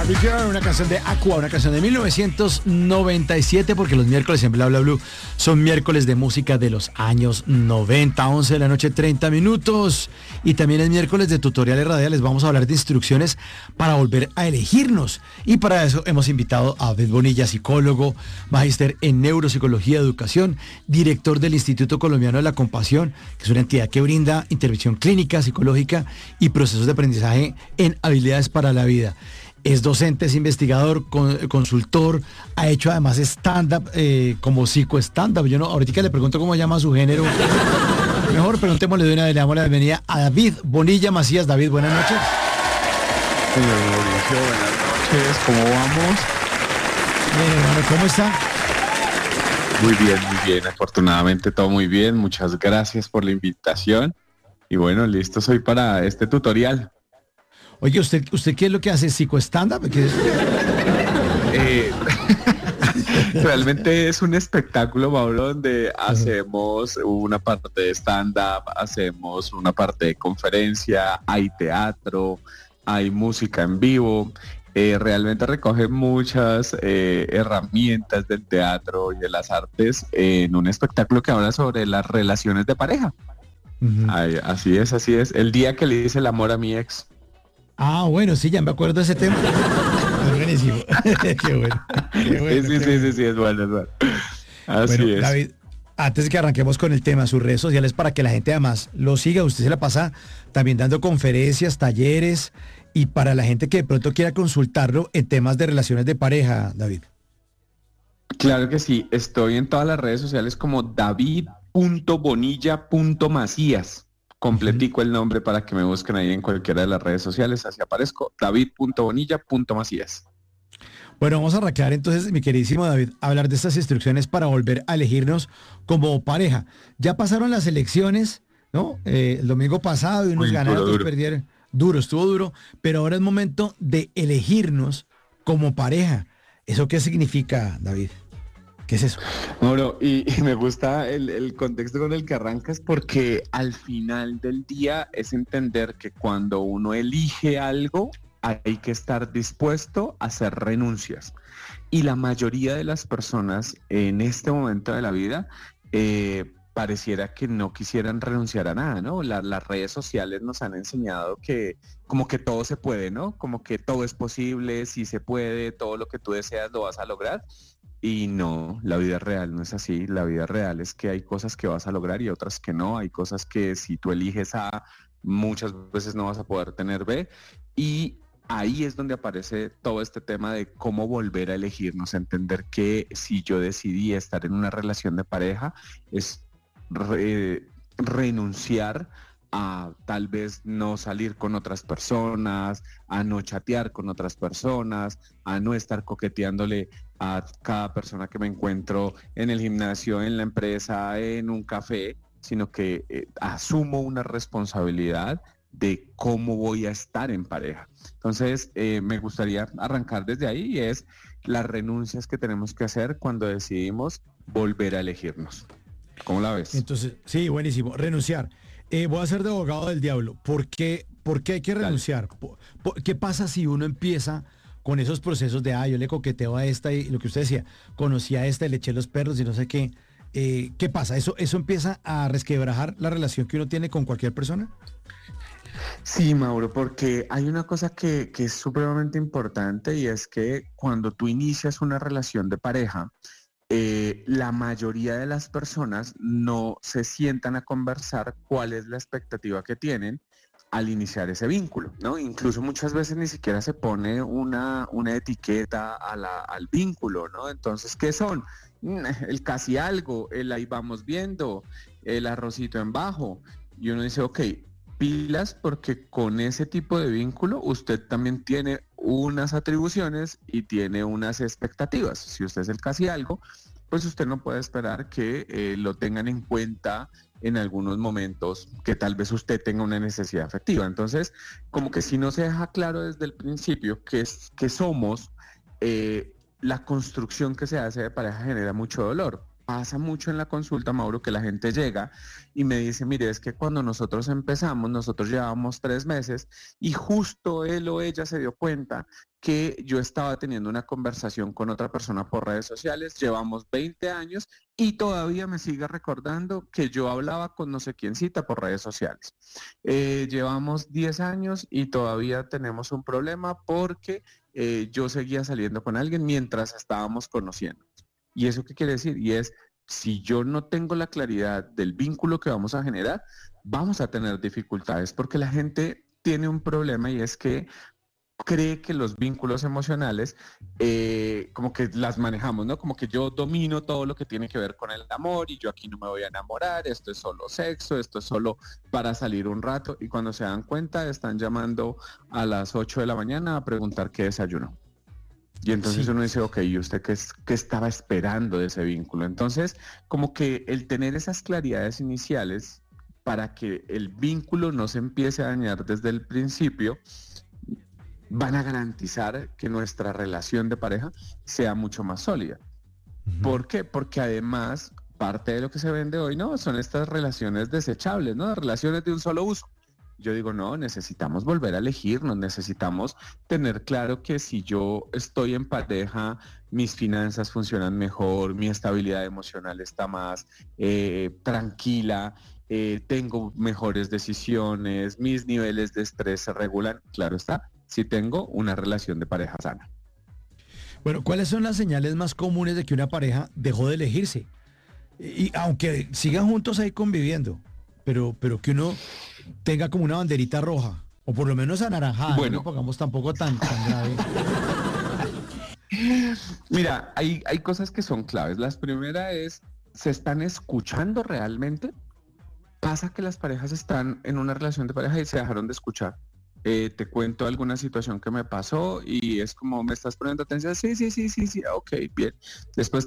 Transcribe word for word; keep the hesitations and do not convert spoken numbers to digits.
Barbie Girl, una canción de Aqua, una canción de mil novecientos noventa y siete, porque los miércoles en Bla Bla Blue son miércoles de música de los años noventa, once de la noche, treinta minutos. Y también es miércoles de tutoriales radiales. Vamos a hablar de instrucciones para volver a elegirnos. Y para eso hemos invitado a David Bonilla, psicólogo, magíster en neuropsicología y educación, director del Instituto Colombiano de la Compasión, que es una entidad que brinda intervención clínica, psicológica y procesos de aprendizaje en habilidades para la vida. Es docente, es investigador, con, consultor, ha hecho además stand-up, eh, como psico-stand-up. Yo no, ahorita le pregunto cómo llama su género. Mejor preguntémosle de una vez, le damos la bienvenida a David Bonilla Macías. David, buenas noches. Señor Mauricio, buenas noches, ¿cómo vamos? Bien, hermano, ¿cómo está? Muy bien, muy bien, afortunadamente todo muy bien, muchas gracias por la invitación. Y bueno, listo soy para este tutorial. Oye, ¿usted, usted qué es lo que hace? ¿Psico-stand-up? ¿Qué es? Eh, realmente es un espectáculo, Mauro, donde hacemos una parte de stand-up, hacemos una parte de conferencia, hay teatro, hay música en vivo. Eh, realmente recoge muchas eh, herramientas del teatro y de las artes en un espectáculo que habla sobre las relaciones de pareja. Uh-huh. Ay, así es, así es. El día que le hice el amor a mi ex. Ah, bueno, sí, ya me acuerdo de ese tema. Es buenísimo. Qué bueno. Qué bueno sí, qué sí, bueno. sí, sí, es bueno, es bueno. Así bueno, es. David, antes de que arranquemos con el tema, sus redes sociales para que la gente además lo siga. Usted se la pasa también dando conferencias, talleres, y para la gente que de pronto quiera consultarlo en temas de relaciones de pareja, David. Claro que sí, estoy en todas las redes sociales como david punto bonilla punto macías. Completico el nombre para que me busquen ahí en cualquiera de las redes sociales, así aparezco, david punto bonilla punto macías. Bueno, vamos a arrancar entonces, mi queridísimo David, a hablar de estas instrucciones para volver a elegirnos como pareja. Ya pasaron las elecciones, ¿no? Eh, el domingo pasado y unos Uy, ganaron, duro, otros duro. perdieron. Duro, estuvo duro, pero ahora es momento de elegirnos como pareja. ¿Eso qué significa, David? ¿Qué es eso? Mauro, y, y me gusta el, el contexto con el que arrancas porque al final del día es entender que cuando uno elige algo hay que estar dispuesto a hacer renuncias. Y la mayoría de las personas en este momento de la vida eh, pareciera que no quisieran renunciar a nada, ¿no? La, las redes sociales nos han enseñado que como que todo se puede, ¿no? Como que todo es posible, si se puede, todo lo que tú deseas lo vas a lograr. Y no, la vida real no es así. La vida real es que hay cosas que vas a lograr y otras que no. Hay cosas que si tú eliges A, muchas veces no vas a poder tener B. Y ahí es donde aparece todo este tema de cómo volver a elegirnos, entender que si yo decidí estar en una relación de pareja, es re, renunciar a tal vez no salir con otras personas, a no chatear con otras personas, a no estar coqueteándole a cada persona que me encuentro en el gimnasio, en la empresa, en un café, sino que eh, asumo una responsabilidad de cómo voy a estar en pareja. Entonces, eh, me gustaría arrancar desde ahí y es las renuncias que tenemos que hacer cuando decidimos volver a elegirnos. ¿Cómo la ves? Entonces, sí, buenísimo, renunciar. Eh, voy a ser de abogado del diablo. ¿Por qué, por qué hay que renunciar? ¿Por, por, ¿Qué pasa si uno empieza con esos procesos de, ah, yo le coqueteo a esta y lo que usted decía, conocí a esta y le eché los perros y no sé qué? Eh, ¿Qué pasa? ¿Eso, ¿Eso empieza a resquebrajar la relación que uno tiene con cualquier persona? Sí, Mauro, porque hay una cosa que, que es supremamente importante y es que cuando tú inicias una relación de pareja, Eh, la mayoría de las personas no se sientan a conversar cuál es la expectativa que tienen al iniciar ese vínculo, ¿no? Incluso muchas veces ni siquiera se pone una, una etiqueta a la, al vínculo, ¿no? Entonces, ¿qué son? El casi algo, el ahí vamos viendo, el arrocito en bajo. Y uno dice, ok, pilas, porque con ese tipo de vínculo usted también tiene unas atribuciones y tiene unas expectativas. Si usted es el casi algo, pues usted no puede esperar que eh, lo tengan en cuenta en algunos momentos que tal vez usted tenga una necesidad afectiva. Entonces, como que si no se deja claro desde el principio que, es, que somos, eh, la construcción que se hace de pareja genera mucho dolor. pasa mucho en la consulta, Mauro, que la gente llega y me dice, mire, es que cuando nosotros empezamos, nosotros llevábamos tres meses y justo él o ella se dio cuenta que yo estaba teniendo una conversación con otra persona por redes sociales, llevamos veinte años y todavía me sigue recordando que yo hablaba con no sé quién cita por redes sociales. Eh, llevamos diez años y todavía tenemos un problema porque eh, yo seguía saliendo con alguien mientras estábamos conociendo. ¿Y eso qué quiere decir? Y es, si yo no tengo la claridad del vínculo que vamos a generar, vamos a tener dificultades porque la gente tiene un problema y es que cree que los vínculos emocionales eh, como que las manejamos, ¿no? Como que yo domino todo lo que tiene que ver con el amor y yo aquí no me voy a enamorar, esto es solo sexo, esto es solo para salir un rato y cuando se dan cuenta están llamando a las ocho de la mañana a preguntar qué desayunó. Y entonces sí. Uno dice, ok, ¿y usted qué, qué estaba esperando de ese vínculo? Entonces, como que el tener esas claridades iniciales para que el vínculo no se empiece a dañar desde el principio, van a garantizar que nuestra relación de pareja sea mucho más sólida. Uh-huh. ¿Por qué? Porque además, parte de lo que se vende hoy, ¿no? Son estas relaciones desechables, ¿no? Relaciones de un solo uso. Yo digo, no, necesitamos volver a elegirnos, necesitamos tener claro que si yo estoy en pareja, mis finanzas funcionan mejor, mi estabilidad emocional está más eh, tranquila, eh, tengo mejores decisiones, mis niveles de estrés se regulan, claro está, si tengo una relación de pareja sana. Bueno, ¿cuáles son las señales más comunes de que una pareja dejó de elegirse? Y, y aunque sigan juntos ahí conviviendo, pero, pero que uno tenga como una banderita roja, o por lo menos anaranjada, bueno, no lo pongamos tampoco tan, tan grave. Mira, hay, hay cosas que son claves. La primera es, ¿se están escuchando realmente? Pasa que las parejas están en una relación de pareja y se dejaron de escuchar. Eh, te cuento alguna situación que me pasó y es como, ¿me estás poniendo atención? Sí, sí, sí, sí, sí, ok, bien. Después